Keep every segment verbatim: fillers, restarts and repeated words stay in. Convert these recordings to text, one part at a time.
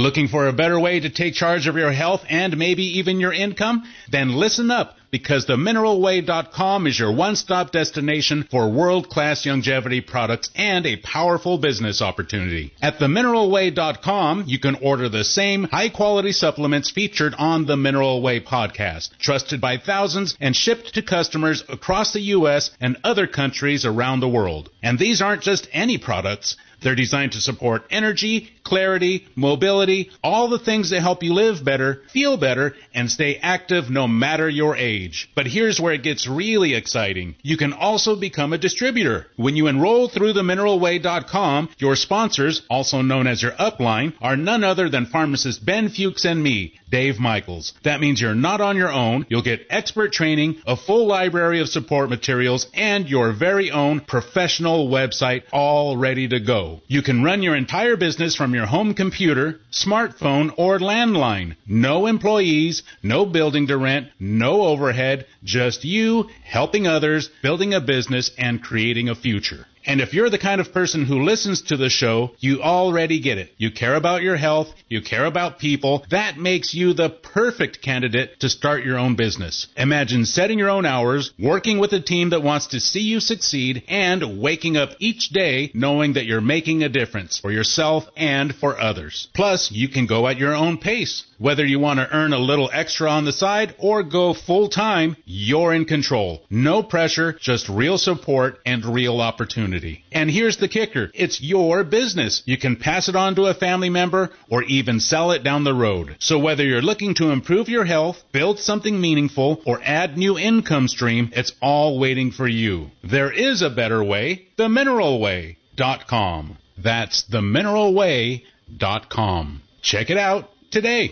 Looking for a better way to take charge of your health and maybe even your income? Then listen up, because the mineral way dot com is your one-stop destination for world-class longevity products and a powerful business opportunity. At the mineral way dot com, you can order the same high-quality supplements featured on the Mineral Way podcast, trusted by thousands and shipped to customers across the U S and other countries around the world. And these aren't just any products. They're designed to support energy, clarity, mobility, all the things that help you live better, feel better, and stay active no matter your age. But here's where it gets really exciting. You can also become a distributor. When you enroll through the mineral way dot com, your sponsors, also known as your upline, are none other than pharmacist Ben Fuchs and me, Dave Michaels. That means you're not on your own. You'll get expert training, a full library of support materials, and your very own professional website all ready to go. You can run your entire business from your home computer, smartphone, or landline. No employees, no building to rent, no overhead, just you helping others, building a business, and creating a future. And if you're the kind of person who listens to the show, you already get it. You care about your health. You care about people. That makes you the perfect candidate to start your own business. Imagine setting your own hours, working with a team that wants to see you succeed, and waking up each day knowing that you're making a difference for yourself and for others. Plus, you can go at your own pace. Whether you want to earn a little extra on the side or go full-time, you're in control. No pressure, just real support and real opportunity. And here's the kicker. It's your business. You can pass it on to a family member or even sell it down the road. So whether you're looking to improve your health, build something meaningful, or add new income stream, it's all waiting for you. There is a better way, the mineral way dot com. That's the mineral way dot com. Check it out today.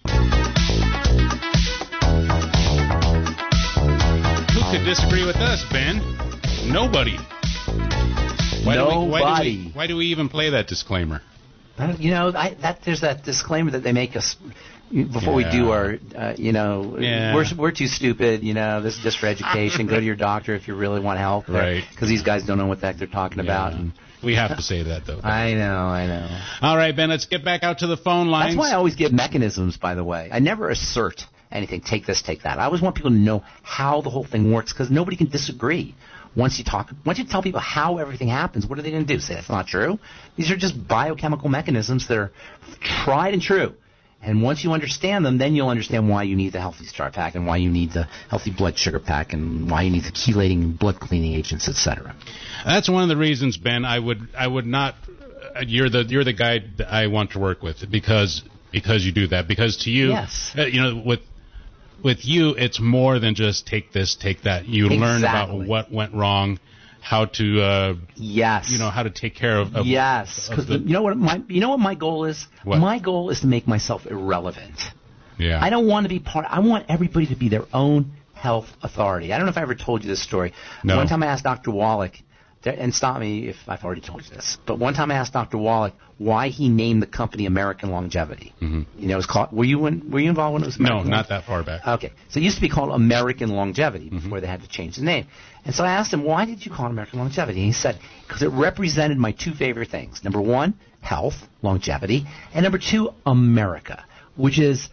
Who could disagree with us, Ben? Nobody. Why Nobody. Do we, why, do we, why do we even play that disclaimer? You know, I, that there's that disclaimer that they make us before yeah. we do our, uh, you know, yeah. we're we're too stupid. You know, this is just for education. Go to your doctor if you really want help. Right. Because these guys don't know what the heck they're talking yeah. about. And, we have to say that, though. I know, I know. All right, Ben, let's get back out to the phone lines. That's why I always give mechanisms, by the way. I never assert anything, take this, take that. I always want people to know how the whole thing works, because nobody can disagree. Once you talk, once you tell people how everything happens, what are they going to do? Say that's not true? These are just biochemical mechanisms that are tried and true. And once you understand them, then you'll understand why you need the Healthy Start Pack and why you need the Healthy Blood Sugar Pack and why you need the chelating blood cleaning agents, et cetera. That's one of the reasons, Ben. I would, I would not. Uh, you're the, you're the guy that I want to work with because, because you do that. Because to you, yes. uh, you know, with, with you, it's more than just take this, take that. You exactly. learn about what went wrong, how to, uh, yes, you know, how to take care of. of yes, because you know what my, you know what my goal is. What? My goal is to make myself irrelevant. Yeah. I don't want to be part. I want everybody to be their own health authority. I don't know if I ever told you this story. No. One time I asked Doctor Wallach, and stop me if I've already told you this, but one time I asked Doctor Wallach why he named the company American Longevity. Mm-hmm. You know, it was called. Were you in, Were you involved when it was American? No, not that far back. Okay, so it used to be called American Longevity before mm-hmm. they had to change the name. And so I asked him, why did you call it American Longevity? And he said, because it represented my two favorite things. Number one, health, longevity, and number two, America, which is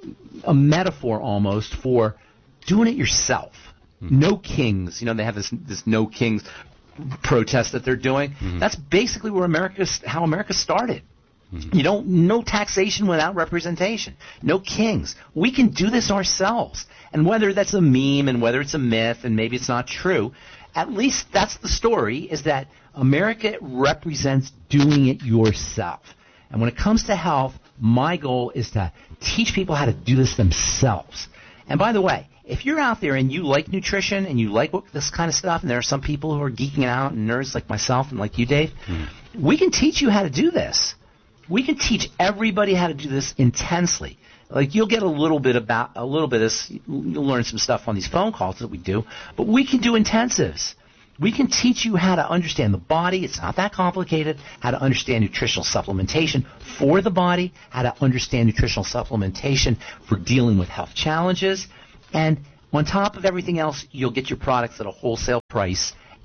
a metaphor almost for doing it yourself. Mm-hmm. No kings. You know, they have this this no kings protest that they're doing. Mm-hmm. That's basically where America, how America started. Mm-hmm. You don't, no taxation without representation. No kings. We can do this ourselves. And whether that's a meme and whether it's a myth and maybe it's not true, at least that's the story, is that America represents doing it yourself. And when it comes to health, my goal is to teach people how to do this themselves. And by the way, if you're out there and you like nutrition and you like what, this kind of stuff, and there are some people who are geeking out and nerds like myself and like you, Dave, mm. we can teach you how to do this. We can teach everybody how to do this intensely. Like you'll get a little bit about a little bit of this, you'll learn some stuff on these phone calls that we do, but we can do intensives. We can teach you how to understand the body. It's not that complicated. How to understand nutritional supplementation for the body. How to understand nutritional supplementation for dealing with health challenges. And on top of everything else, you'll get your products at a wholesale price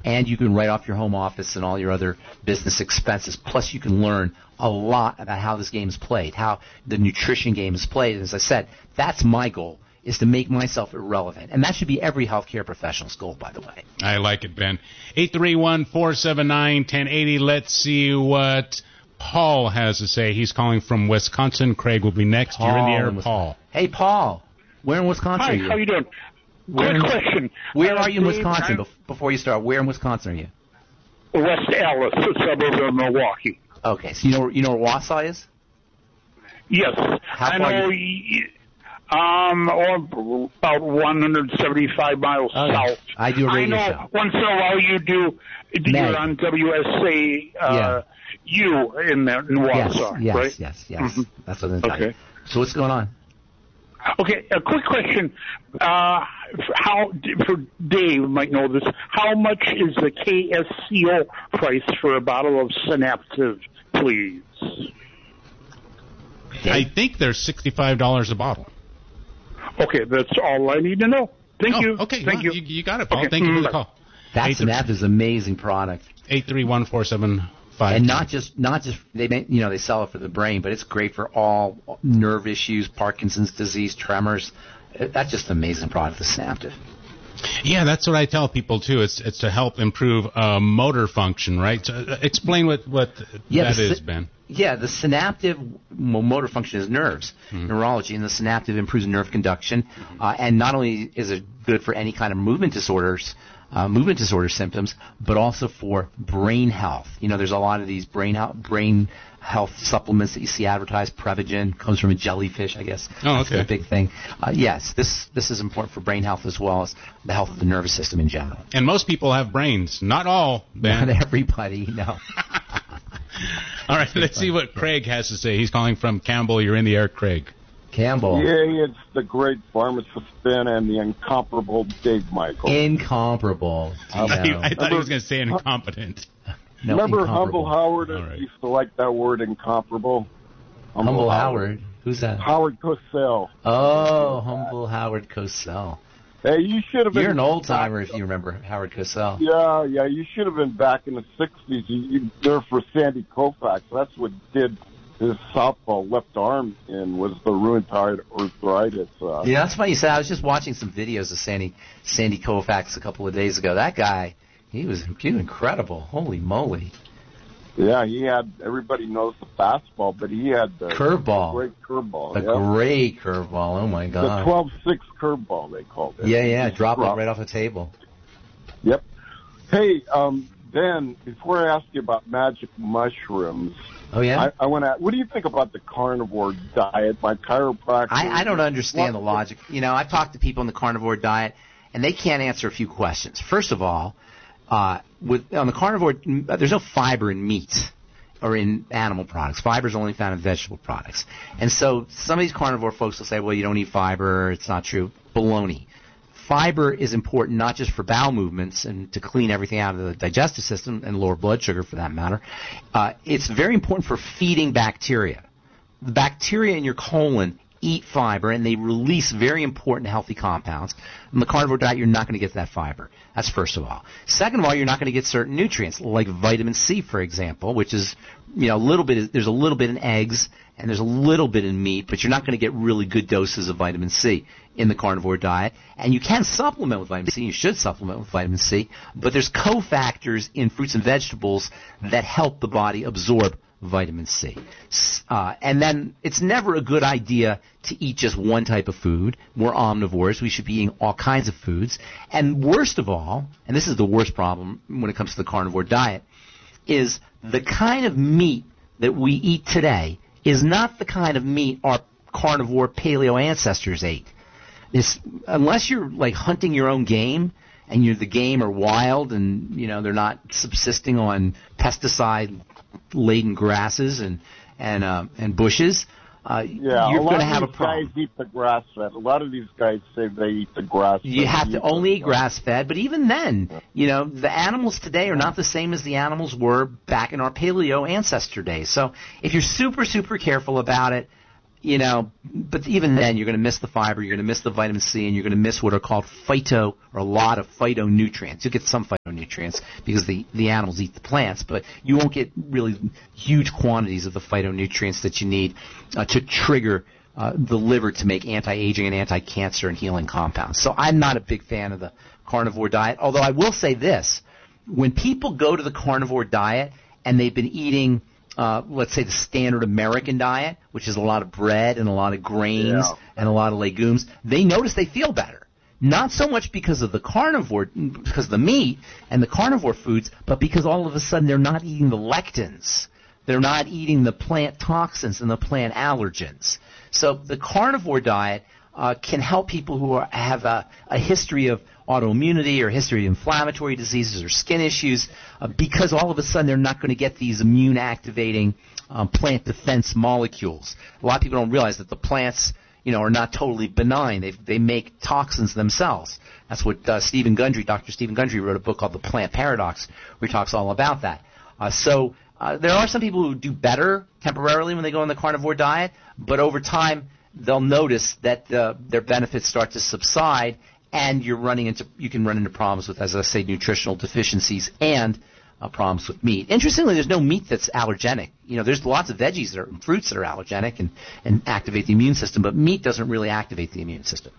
and you can write off your home office and all your other business expenses. Plus, you can learn a lot about how this game is played, how the nutrition game is played. And as I said, that's my goal, is to make myself irrelevant. And that should be every healthcare professional's goal, by the way. I like it, Ben. eight three one, four seven nine, one zero eight zero. Let's see what Paul has to say. He's calling from Wisconsin. Craig will be next. Paul You're in the air, in Paul. Hey, Paul. Where in Wisconsin Hi, are you? how you doing? Where Quick in, question. Where Uh, are you in Dave, Wisconsin? I'm- Bef- Before you start, where in Wisconsin are you? West Allis, a suburb of Milwaukee. Okay, so you know you know where Wausau is? Yes. How I far know, y- um, oh, about one hundred seventy-five miles Oh, yeah. south. I do a radio I know show. once in a while you do, Meg. you're on W S A, uh, Yeah. you in, there, in Yes, Wausau, yes, right? yes, yes. Mhm. That's what I'm telling you. Okay. So what's going on? Okay, a quick question. Uh, how, for Dave might know this, how much is the K S C O price for a bottle of Synaptive, please? I think they're sixty-five dollars a bottle. Okay, that's all I need to know. Thank oh, you. Okay, Thank well, you. you. You got it, Paul. Okay. Thank you for the Mm, call. That's an app is an amazing product. eight three one, four seven five. And not just not just they make, you know they sell it for the brain, but it's great for all nerve issues, Parkinson's disease, tremors. That's just an amazing product, the Synaptive. Yeah, that's what I tell people too. It's it's to help improve uh, motor function, right? So, uh, explain what what Yeah, that the is, sy- Ben. Yeah, the synaptive mo- motor function is nerves, neurology, and the synaptive improves nerve conduction. Uh, and not only is it good for any kind of movement disorders, uh, movement disorder symptoms, but also for brain health. You know, there's a lot of these brain health, brain health supplements that you see advertised. Prevagen comes from a jellyfish, I guess. Oh, That's okay. the big thing. Uh, yes, this this is important for brain health as well as the health of the nervous system in general. And most people have brains. Not all, Ben. Not everybody, no. All right, let's see what Craig has to say. He's calling from Campbell. You're in the air, Craig. Campbell. Yeah, it's the great pharmacist Ben and the incomparable Dave Michael. Incomparable. I, You know. I thought he was going to say incompetent. No, Remember incomparable. Humble Howard All right. used to like that word incomparable? Humble Howard. Who's that? Howard Cosell. Oh, Humble Howard Cosell. Hey, you should have been. You're an old timer if you remember Howard Cosell. Yeah, yeah, you should have been back in the sixties. You, you there for Sandy Koufax. That's what did his southpaw left arm in, was the rheumatoid arthritis. Uh, Yeah, that's funny you said. I was just watching some videos of Sandy Sandy Koufax a couple of days ago. That guy, he was he was incredible. Holy moly. Yeah, he had, everybody knows the fastball, but he had the Curveball. great curveball. The yeah. great curveball. Oh, my The God. twelve six curveball, they called it. Yeah, yeah. Just Drop it drop- right off the table. Yep. Hey, um, Ben, before I ask you about magic mushrooms, Oh, yeah? I, I want to. What do you think about the carnivore diet? My chiropractor. I, I don't understand What- the logic. You know, I've talked to people in the carnivore diet, and they can't answer a few questions. First of all, uh, with on the carnivore, there's no fiber in meat or in animal products. Fiber is only found in vegetable products. And so some of these carnivore folks will say, well, you don't eat fiber. It's not true. Baloney. Fiber is important not just for bowel movements and to clean everything out of the digestive system and lower blood sugar for that matter. Uh, it's very important for feeding bacteria. The bacteria in your colon eat fiber, and they release very important healthy compounds. In the carnivore diet, you're not going to get that fiber. That's first of all. Second of all, you're not going to get certain nutrients, like vitamin C, for example, which is, you know, a little bit, there's a little bit in eggs, and there's a little bit in meat, but you're not going to get really good doses of vitamin C in the carnivore diet. And you can supplement with vitamin C. You should supplement with vitamin C. But there's cofactors in fruits and vegetables that help the body absorb vitamin C. Uh, and then it's never a good idea to eat just one type of food. We're omnivores. We should be eating all kinds of foods. And worst of all, and this is the worst problem when it comes to the carnivore diet, is the kind of meat that we eat today is not the kind of meat our carnivore paleo ancestors ate. It's, unless you're like hunting your own game and you're the game are wild and, you know, they're not subsisting on pesticide laden grasses and and uh, and bushes, uh, Yeah, you're a lot going to of have a these problem. guys eat the grass fed. A lot of these guys say they eat the grass fed. You have to only eat grass fed, but even then, you know, the animals today are not the same as the animals were back in our paleo ancestor days. So if you're super super careful about it, you know, but even then you're going to miss the fiber, you're going to miss the vitamin C, and you're going to miss what are called phyto or a lot of phytonutrients. You'll get some phytonutrients. phytonutrients because the, the animals eat the plants, but you won't get really huge quantities of the phytonutrients that you need uh, to trigger uh, the liver to make anti-aging and anti-cancer and healing compounds. So I'm not a big fan of the carnivore diet, although I will say this. When people go to the carnivore diet and they've been eating, uh, let's say, the standard American diet, which is a lot of bread and a lot of grains Yeah. and a lot of legumes, they notice they feel better. Not so much because of the carnivore, because of the meat and the carnivore foods, but because all of a sudden they're not eating the lectins. They're not eating the plant toxins and the plant allergens. So the carnivore diet uh, can help people who are, have a, a history of autoimmunity or history of inflammatory diseases or skin issues uh, because all of a sudden they're not going to get these immune activating um, plant defense molecules. A lot of people don't realize that the plants, you know, are not totally benign. They they make toxins themselves. That's what uh, Stephen Gundry, Doctor Stephen Gundry, wrote a book called The Plant Paradox, where he talks all about that. Uh, so uh, there are some people who do better temporarily when they go on the carnivore diet, but over time they'll notice that uh, their benefits start to subside, and you're running into you can run into problems with, as I say, nutritional deficiencies and uh, problems with meat. Interestingly, there's no meat that's allergenic. You know, there's lots of veggies that are, and fruits that are allergenic and, and activate the immune system, but meat doesn't really activate the immune system.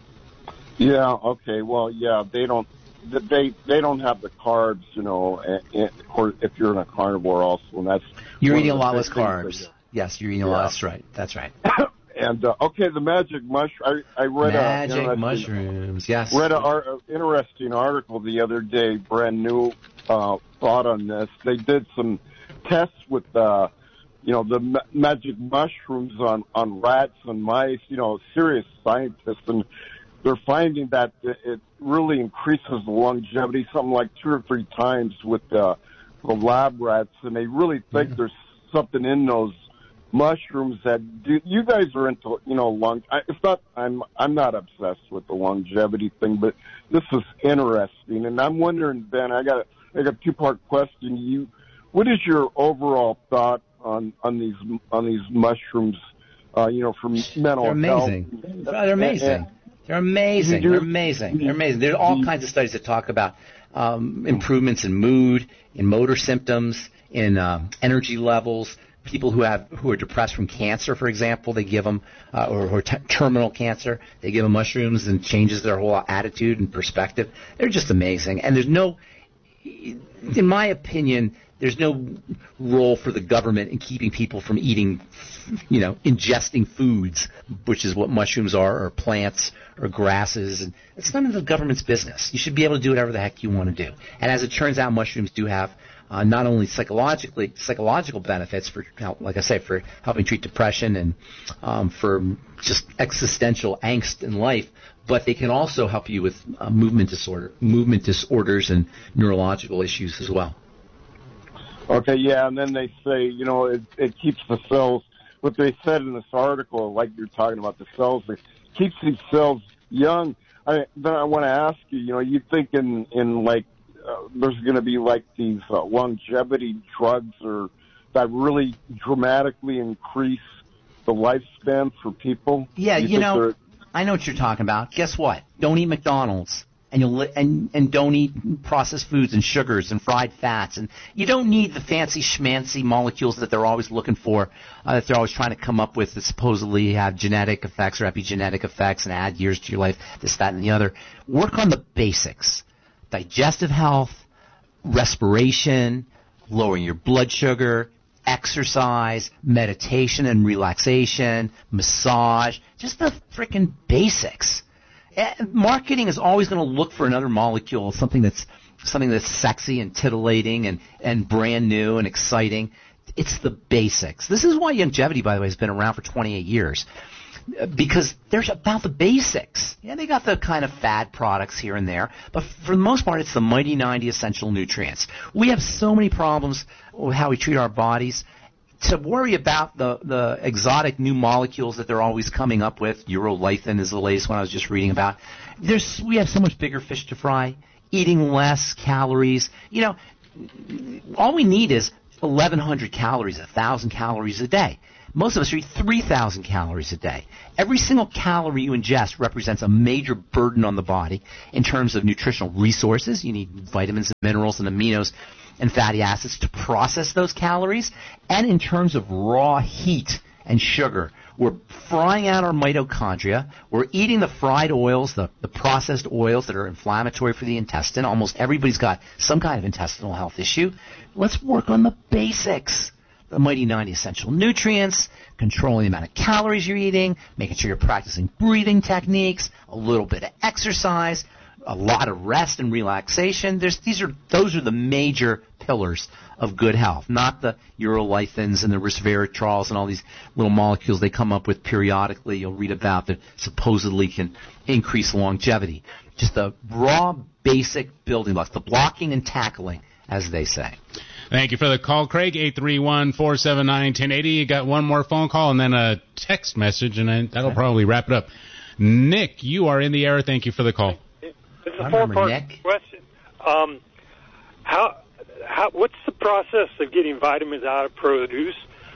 Yeah. Okay. Well, yeah, they don't. They they don't have the carbs, you know, and, and, or if you're in a carnivore also, and that's you're one eating a of the lot big less things carbs. that- Yes, you're eating a Yeah. lot. That's right. That's right. And uh, okay, the magic mushroom. I, I read Magic a interesting- mushrooms. Yes. read an interesting article the other day. Brand new uh, thought on this. They did some tests with uh, you know the ma- magic mushrooms on on rats and mice. You know, serious scientists, and they're finding that it really increases the longevity, something like two or three times with uh, the lab rats, and they really think Yeah. there's something in those mushrooms that do, you guys are into, you know, long. I, it's not. I'm I'm not obsessed with the longevity thing, but this is interesting, and I'm wondering, Ben. I got a, I got a two part question. You, what is your overall thought on on these on these mushrooms? Uh, you know, for mental They're amazing. health. They're amazing. And- They're amazing. You do- They're amazing. They're amazing. There's all kinds of studies that talk about um, improvements in mood, in motor symptoms, in um, energy levels. People who have who are depressed from cancer, for example, they give them, uh, or, or t- terminal cancer, they give them mushrooms and changes their whole attitude and perspective. They're just amazing. And there's no, in my opinion, there's no role for the government in keeping people from eating, you know, ingesting foods, which is what mushrooms are, or plants, or grasses. And it's none of the government's business. You should be able to do whatever the heck you want to do. And as it turns out, mushrooms do have uh, not only psychologically psychological benefits for, like I say, for helping treat depression and um, for just existential angst in life, but they can also help you with uh, movement disorder, movement disorders, and neurological issues as well. Okay, yeah, and then they say, you know, it, it keeps the cells, what they said in this article, like you're talking about the cells, it keeps these cells young. I, then I want to ask you, you know, you think in, in like, uh, there's going to be like these uh, longevity drugs or that really dramatically increase the lifespan for people? Yeah, you you think know, they're- I know what you're talking about. Guess what? Don't eat McDonald's. And you'll li- and and don't eat processed foods and sugars and fried fats, and you don't need the fancy schmancy molecules that they're always looking for, uh, that they're always trying to come up with that supposedly have genetic effects or epigenetic effects and add years to your life, this, that, and the other. Work on the basics: digestive health, respiration, lowering your blood sugar, exercise, meditation and relaxation, massage, just the freaking basics. Marketing is always going to look for another molecule, something that's something that's sexy and titillating and, and brand new and exciting. It's the basics. This is why longevity, by the way, has been around for twenty-eight years, because there's about the basics. Yeah, they got the kind of fad products here and there, but for the most part, it's the mighty ninety essential nutrients. We have so many problems with how we treat our bodies. To worry about the, the exotic new molecules that they're always coming up with, urolithin is the latest one I was just reading about. There's, we have so much bigger fish to fry, eating less calories. You know, all we need is eleven hundred calories, one thousand calories a day. Most of us eat three thousand calories a day. Every single calorie you ingest represents a major burden on the body in terms of nutritional resources. You need vitamins and minerals and aminos and fatty acids to process those calories. And in terms of raw heat and sugar, we're frying out our mitochondria. We're eating the fried oils, the, the processed oils that are inflammatory for the intestine. Almost everybody's got some kind of intestinal health issue. Let's work on the basics. The Mighty ninety essential nutrients, controlling the amount of calories you're eating, making sure you're practicing breathing techniques, a little bit of exercise, a lot of rest and relaxation. There's, these are, those are the major pillars of good health, not the urolithins and the resveratrols and all these little molecules they come up with periodically. You'll read about that supposedly can increase longevity. Just the raw, basic building blocks, the blocking and tackling, as they say. Thank you for the call, Craig. eight three one, four seven nine, one zero eight zero. You got one more phone call and then a text message, and then that'll probably wrap it up. Nick, you are in the air. Thank you for the call. It's a four-part question. Um, how, how, what's the process of getting vitamins out of produce?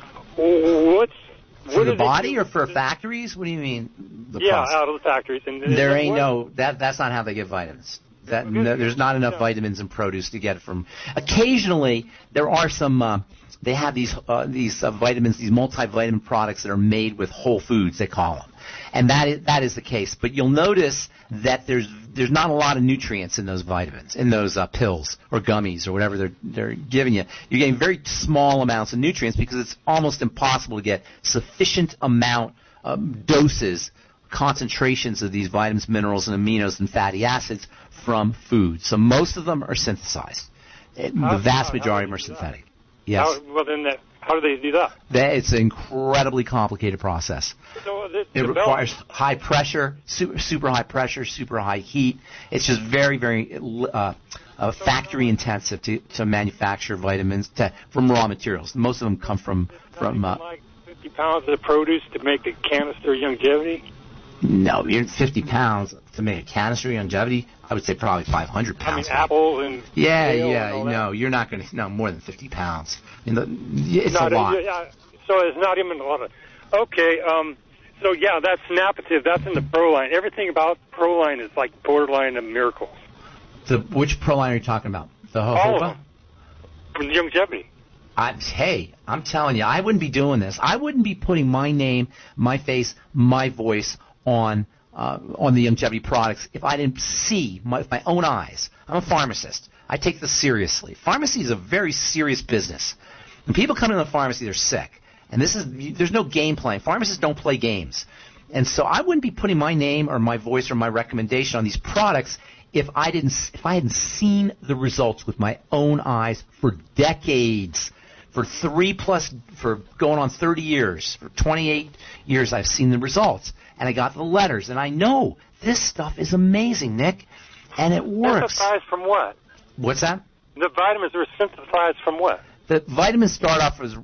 What's for the body or for factories? What do you mean? The yeah, process? Out of the factories. And there ain't no that. That's not how they get vitamins. That, no, there's not enough vitamins in produce to get it from. Occasionally, there are some. Uh, they have these uh, these uh, vitamins, these multivitamin products that are made with whole foods. They call them, and that is that is the case. But you'll notice that there's there's not a lot of nutrients in those vitamins, in those uh, pills or gummies or whatever they're they're giving you. You're getting very small amounts of nutrients because it's almost impossible to get sufficient amount um, doses, concentrations of these vitamins, minerals, and aminos and fatty acids from food. So most of them are synthesized. It, the vast majority of them are synthetic. Yes. How, well, then that, how do they do that? that? It's an incredibly complicated process. So this, it requires high pressure, super, super high pressure, super high heat. It's just very, very uh, uh, factory intensive to, to manufacture vitamins to, from raw materials. Most of them come from from. Uh, like fifty pounds of produce to make a canister of longevity. No, you're fifty pounds to make a canister of longevity. I would say probably five hundred pounds. I mean, apples and yeah, yeah. And no, you're not going to no more than fifty pounds. I mean, the, it's not a lot. A, yeah, so it's not even a lot of. Okay, um, so yeah, that's Napative. That's in the Proline. Everything about Proline is like borderline of miracles. The which Proline are you talking about? The jojoba? All of them. From longevity. I, hey, I'm telling you, I wouldn't be doing this. I wouldn't be putting my name, my face, my voice on uh, on the longevity products if I didn't see my, with my own eyes. I'm a pharmacist. I take this seriously. Pharmacy is a very serious business. When people come into the pharmacy, they're sick. And this is there's no game playing. Pharmacists don't play games. And so I wouldn't be putting my name or my voice or my recommendation on these products if I didn't if I hadn't seen the results with my own eyes for decades. For three plus, for going on thirty years, for twenty-eight years, I've seen the results. And I got the letters. And I know this stuff is amazing, Nick. And it works. Synthesized from what? What's that? The vitamins are synthesized from what? The vitamins start off as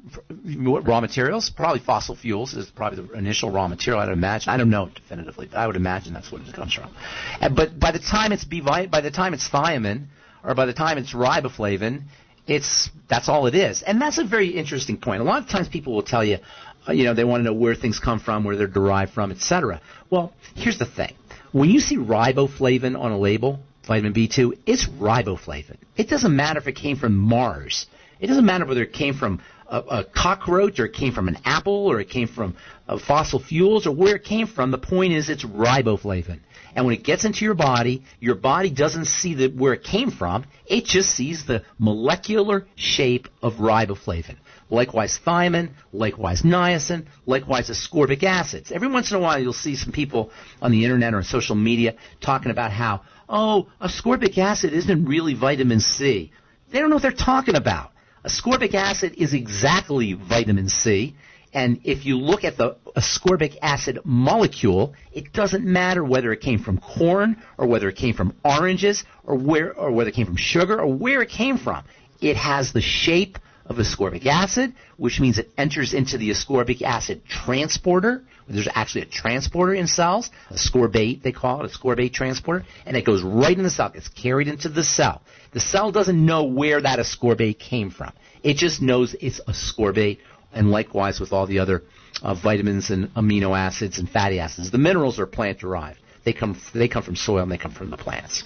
raw materials. Probably fossil fuels is probably the initial raw material, I'd imagine. I don't know definitively, but I would imagine that's what it comes from. And, but by the time it's B, by the time it's thiamine, or by the time it's riboflavin, It's that's all it is, and that's a very interesting point. A lot of times people will tell you, uh, you know, they want to know where things come from, where they're derived from, et cetera. Well, here's the thing: when you see riboflavin on a label, vitamin B two, it's riboflavin. It doesn't matter if it came from Mars. It doesn't matter whether it came from a, a cockroach or it came from an apple or it came from uh, fossil fuels or where it came from. The point is, it's riboflavin. And when it gets into your body, your body doesn't see the, where it came from. It just sees the molecular shape of riboflavin. Likewise thiamine, likewise niacin, likewise ascorbic acids. Every once in a while you'll see some people on the internet or on social media talking about how, oh, ascorbic acid isn't really vitamin C. They don't know what they're talking about. Ascorbic acid is exactly vitamin C. And if you look at the ascorbic acid molecule, it doesn't matter whether it came from corn or whether it came from oranges or where or whether it came from sugar or where it came from. It has the shape of ascorbic acid, which means it enters into the ascorbic acid transporter. There's actually a transporter in cells, ascorbate they call it, ascorbate transporter, and it goes right in the cell. It's carried into the cell. The cell doesn't know where that ascorbate came from. It just knows it's ascorbate, and likewise with all the other uh, vitamins and amino acids and fatty acids. The minerals are plant-derived. They come they come from soil and they come from the plants.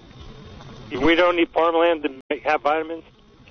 We don't need farmland to make, have vitamins?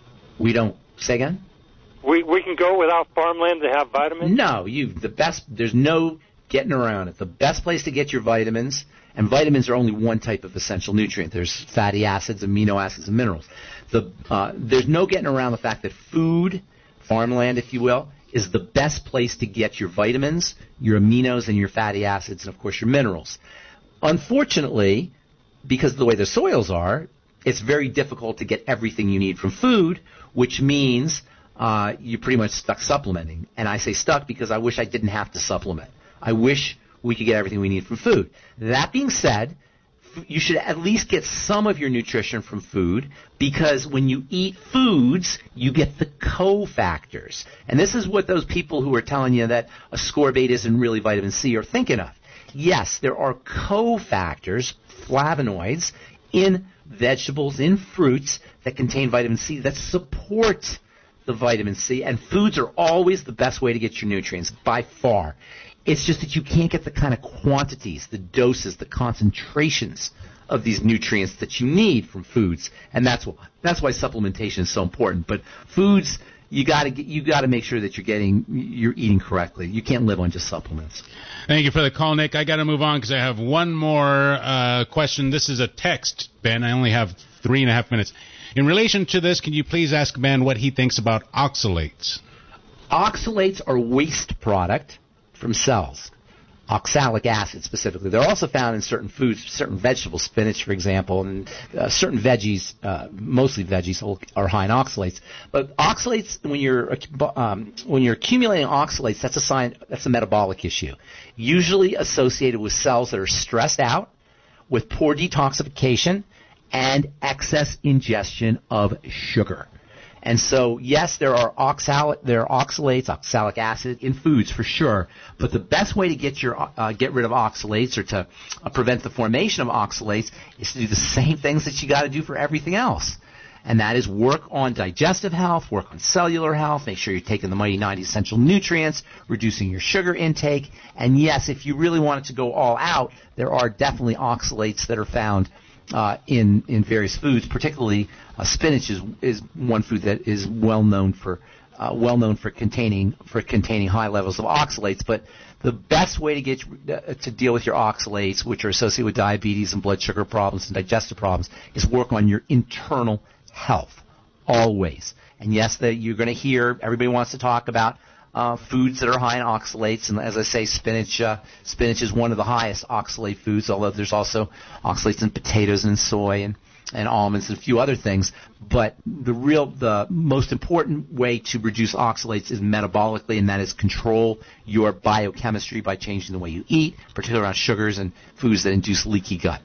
We don't. Say again? We we can go without farmland to have vitamins? No, you the best. There's no getting around it. The best place to get your vitamins, and vitamins are only one type of essential nutrient. There's fatty acids, amino acids, and minerals. The uh, there's no getting around the fact that food, farmland, if you will, is the best place to get your vitamins, your aminos, and your fatty acids, and of course your minerals. Unfortunately, because of the way the soils are, it's very difficult to get everything you need from food, which means uh, you're pretty much stuck supplementing. And I say stuck because I wish I didn't have to supplement. I wish we could get everything we need from food. That being said, f- you should at least get some of your nutrition from food, because when you eat foods, you get the cofactors. And this is what those people who are telling you that ascorbate isn't really vitamin C are thinking of. Yes, there are cofactors, flavonoids, in vegetables, in fruits that contain vitamin C that support the vitamin C, and foods are always the best way to get your nutrients, by far. It's just that you can't get the kind of quantities, the doses, the concentrations of these nutrients that you need from foods, and that's why, that's why supplementation is so important. But foods, you got to you got to make sure that you're getting you're eating correctly. You can't live on just supplements. Thank you for the call, Nick. I got to move on because I have one more uh, question. This is a text, Ben. I only have three and a half minutes. In relation to this, can you please ask Ben what he thinks about oxalates? Oxalates are waste product from cells. Oxalic acid specifically. They're also found in certain foods, certain vegetables, spinach, for example, and uh, certain veggies, uh, mostly veggies, are high in oxalates. But oxalates, when you're um, when you're accumulating oxalates, that's a sign. That's a metabolic issue, usually associated with cells that are stressed out, with poor detoxification, and excess ingestion of sugar. And so, yes, there are oxal- there are oxalates, oxalic acid in foods for sure. But the best way to get your uh, get rid of oxalates, or to uh, prevent the formation of oxalates, is to do the same things that you got to do for everything else. And that is work on digestive health, work on cellular health, make sure you're taking the Mighty ninety essential nutrients, reducing your sugar intake. And yes, if you really want it to go all out, there are definitely oxalates that are found Uh, in in various foods, particularly uh, spinach is is one food that is well known for uh, well known for containing for containing high levels of oxalates. But the best way to get uh, to deal with your oxalates, which are associated with diabetes and blood sugar problems and digestive problems, is work on your internal health always. And yes, that you're going to hear everybody wants to talk about Uh, foods that are high in oxalates, and as I say, spinach uh, spinach is one of the highest oxalate foods, although there's also oxalates in potatoes and soy and, and almonds and a few other things. But the real, the most important way to reduce oxalates is metabolically, and that is control your biochemistry by changing the way you eat, particularly around sugars and foods that induce leaky gut.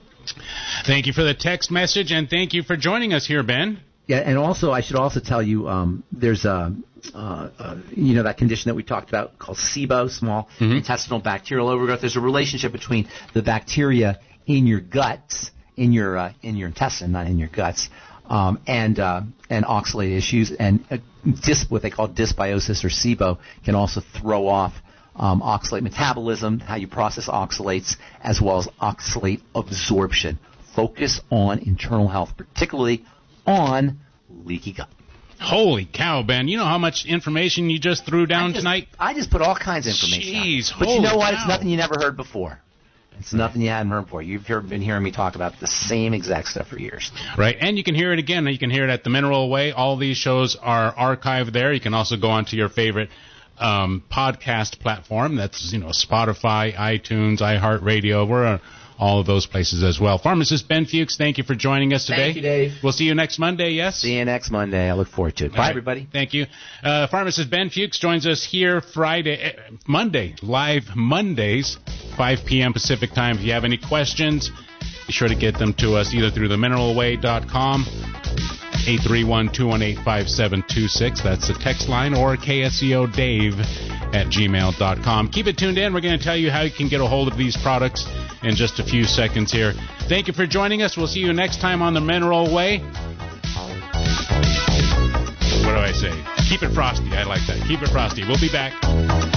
Thank you for the text message, and thank you for joining us here, Ben. Yeah, and also I should also tell you um, there's a uh, uh, you know that condition that we talked about called SIBO, small mm-hmm. intestinal bacterial overgrowth. There's a relationship between the bacteria in your guts, in your uh, in your intestine, not in your guts, um, and uh, and oxalate issues, and uh, dis, what they call dysbiosis or SIBO can also throw off um, oxalate metabolism, how you process oxalates, as well as oxalate absorption. Focus on internal health, particularly on leaky gut. Holy cow, Ben. You know how much information you just threw down I just, tonight? I just put all kinds of information Jeez, out. But you know what? cow. It's nothing you never heard before. It's nothing you hadn't heard before. You've heard, been hearing me talk about the same exact stuff for years. Right, and you can hear it again. You can hear it at The Mineral Way. All these shows are archived there. You can also go onto your favorite um, podcast platform. That's, you know, Spotify, iTunes, iHeartRadio. We're on all of those places as well. Pharmacist Ben Fuchs, thank you for joining us today. Thank you, Dave. We'll see you next Monday, yes? See you next Monday. I look forward to it. Bye, right. everybody. Thank you. Uh, Pharmacist Ben Fuchs joins us here Friday, uh, Monday, live Mondays, five p.m. Pacific time. If you have any questions, be sure to get them to us either through the mineral way dot com, eight three one, two one eight, five seven two six. That's the text line, or K S E O Dave at gmail dot com. Keep it tuned in. We're going to tell you how you can get a hold of these products in just a few seconds here. Thank you for joining us. We'll see you next time on The Mineral Way. what do I say? Keep it frosty. I like that. Keep it frosty. We'll be back.